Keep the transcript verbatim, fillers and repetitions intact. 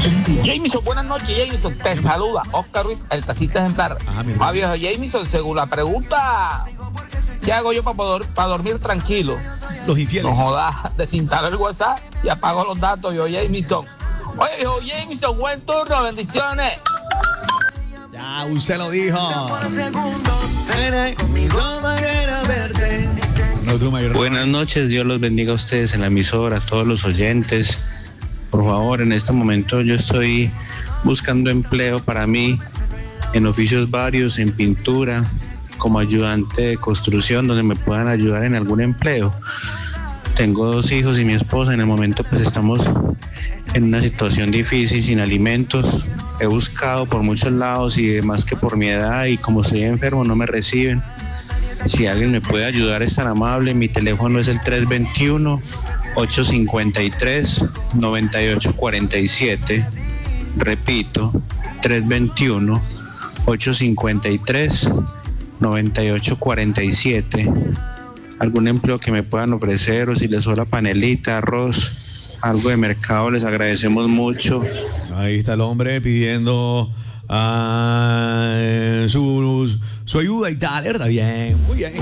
Jameson, buenas noches, Jameson. Te saluda Oscar Ruiz, el tacita ejemplar. Ah, viejo Jameson, según la pregunta, ¿qué hago yo para poder, para dormir tranquilo? Los infieles. No jodas, desinstalo el WhatsApp y apago los datos, yo, Jameson. Oye, viejo Jameson, buen turno, bendiciones. Ya, usted lo dijo. Buenas noches, Dios los bendiga a ustedes en la emisora, a todos los oyentes. Por favor, en este momento yo estoy buscando empleo para mí en oficios varios, en pintura, como ayudante de construcción, donde me puedan ayudar en algún empleo. Tengo dos hijos y mi esposa. En el momento pues estamos en una situación difícil, sin alimentos. He buscado por muchos lados y más que por mi edad y como estoy enfermo no me reciben. Si alguien me puede ayudar es tan amable. Mi teléfono es el tres dos uno, ocho cinco tres, nueve ocho cuatro siete. Repito, tres dos uno, ocho cinco tres, nueve ocho cuatro siete. Algún empleo que me puedan ofrecer, o si les sobra panelita, arroz, algo de mercado, les agradecemos mucho. Ahí está el hombre pidiendo uh, su, su ayuda y tal, ¿verdad? Bien, muy bien.